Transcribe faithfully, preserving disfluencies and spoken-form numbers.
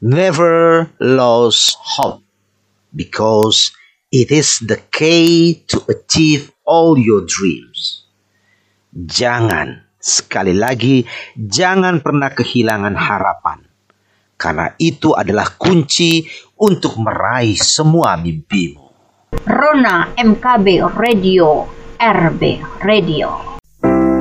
Never lose hope, because it is the key to achieve all your dreams. Jangan, sekali lagi, jangan pernah kehilangan harapan, karena itu adalah kunci untuk meraih semua mimpimu. Rona M K B Radio, R B Radio.